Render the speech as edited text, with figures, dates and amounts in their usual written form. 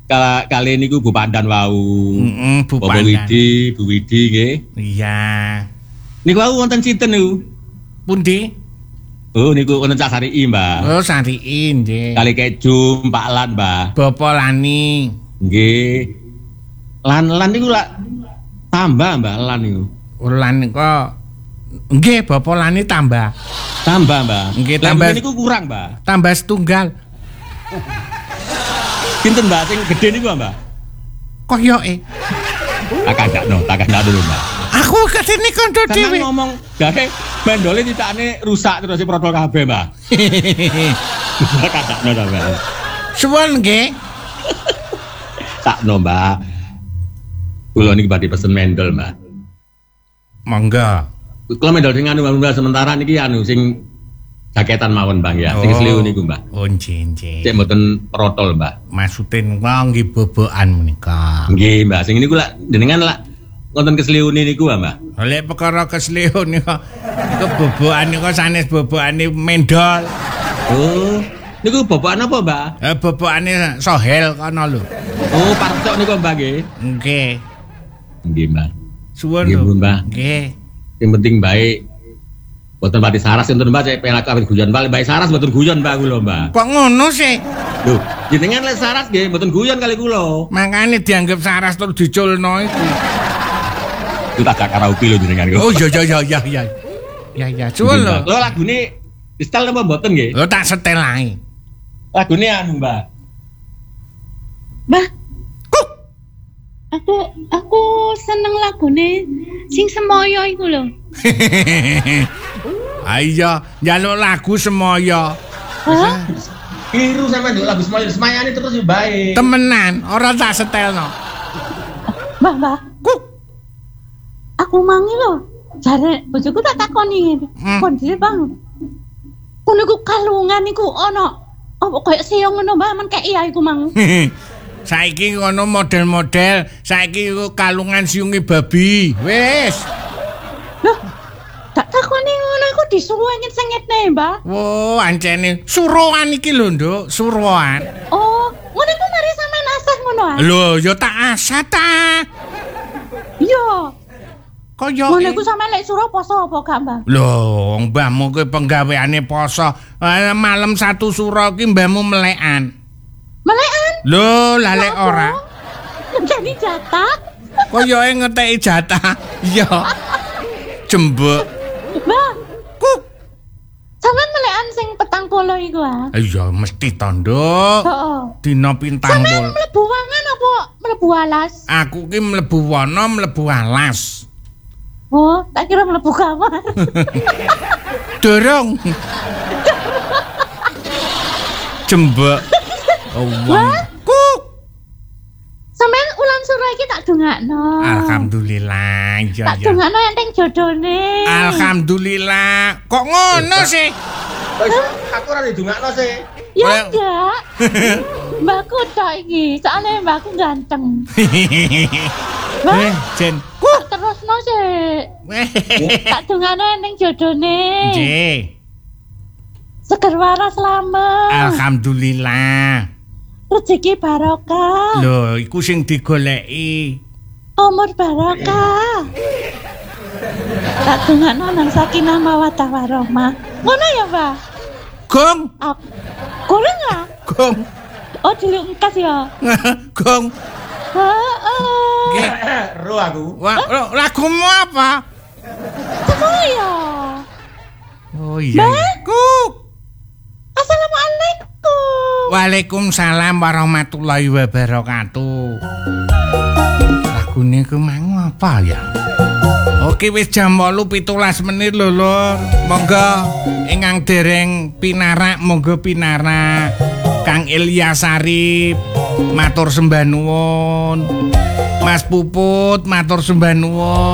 kali niku Bu Pandan wau. Bu Bapak Pandan. Bu Widi nggih. Iya. Niku wau wonten sinten niku? Pundi? Oh niku wonten Cak Sarii, Mbah. Oh, Sariin nggih. Kali Kejum, Pak Lan, Mbah. Bapak Lani. Nggih. Lan niku lak tambah, Mbah, lan niku. Lan kok nggih Bapak Lani tambah. Tambah, Mbah. Nggih Tambah tambah niku kurang, Mbah. tambah setunggal. Pinten, Mbah, sing gedhe niku, Mbah? Koyoke. Tak kandakno dulu, Mbah. Aku kesini kondo dhewe. Sampeyan ngomong jare mendole titakane rusak terus protol kabeh, Mbah. Tak kandakno to, Mbah. Suwun nggih. Sakno, Mbah. Kula niki badhe pesen mendol, Mbah. Monggo. Kula mendol sing anu Mbah sementara niki anu sing jaketan mawon, Bang ya. Sing sliu niku, Mbah. Oh, nggih. Cek mboten protol, Mbah. Maksude nggih bobokan menika. Nggih, Mbah. Sing niku lak jenengan lak wonten kesliune niku, Mbah. Lek perkara kesliu nika iku bobokan nika sanes bobokane mendol. Oh, niku bobokan apa, Mbah? Bobokane sohel kana lho. Oh, parcok niku, Mbah nggih. Nggih. Nggih, Mbah. Suwun Nggih, lho. Mbah. Nggih. Yang penting baik. Boten pati saras enten Mbah cek pelak awit guyon balik baik saras boten guyon Mbah kula, Mbah. Kok ngono sih? Lho, jenengan lek saras nggih boten guyon kali kula. Makane dianggap saras terus diculno iku. Itu tak karaoke lho jenengan kula. Oh iya. Ya, suwun lho. Lho lagune distel napa mboten nggih? Lho tak setel ae. Lagune anu, Mbah. Mbah. Aku seneng lagune sing semoyo iku lho. Ayo, njaluk lagu semoyo. Hah? Kiru sampe nduk lagu semayane terus yo bae. Temenan, ora tak setelno. Mbah. Aku mangi lho. Jare bojoku tak takoni ngene. Kondisi, Bang. Kono iku kalungan iku ana apa koyo siung ngono, Mbah, men kei iku mang. Saiki ngono model-model, saiki iku kalungan siungi babi. Wis. Loh, tak takoni ngono iku disuwengit-sengitne, Mbah. Wo, ancene suruhan iki lho, Nduk, suruhan. Oh, ngono iku mari sampean asah ngono ah. Lho, ya tak asah ta. Iya. Kaya Ngono iku sampean lek suruh poso apa gak, Mbah? Lho, mbahmu kuwi penggaweane poso. Malam satu suro ki mbahmu melekan. Melekan? Lho, lalek Apa? ora. Jadi jatah. Koyoke ngeteki jatah. Iya. Jembek. Mbah, Kuk. sampean melekan sing 40 iku ah. Iya, mesti to, Nduk. Heeh. Dina pintang Sampean pol. mlebu wangan apa mlebu alas? Aku ki mlebu wana, mlebu alas. Oh, tak kira mlebu kamar. Dorong. Jembek. Oh, Kuk. Sampean ulang surah iki tak dongakno. Alhamdulillah, iya Tak ya. dongakno enteng jodone. Alhamdulillah. Kok ngono sih? Aku ora didongakno sih. Ya enggak. Mbakku tok iki, soalnya mbakku ganteng. Mbak, Jen. tak terusno sih. Tak dongakno enteng jodone. Nggih. Seger waras selamat. Alhamdulillah. Rezeki barokah. Lho, iku sing digoleki. Umur barokah. Tak dongakno nang sakinah mawaddah warahmah. Ngono ya, Mbak? Gong. Goreng lah. Gong. Oh, diluk engkas ya. Gong. Heeh. Nggih. Ro aku. Wah, lagumu apa? Semoyo. Oh iya. Kuk. Assalamualaikum. Waalaikumsalam warahmatullahi wabarakatuh. Lagune ku mang apa ya? Oke wis jam 8:17 menit lho Lur. Monggo ingkang dereng pinarak monggo pinarak. Kang Ilyas Arif matur sembah nuwun. Mas Puput matur sembah nuwun.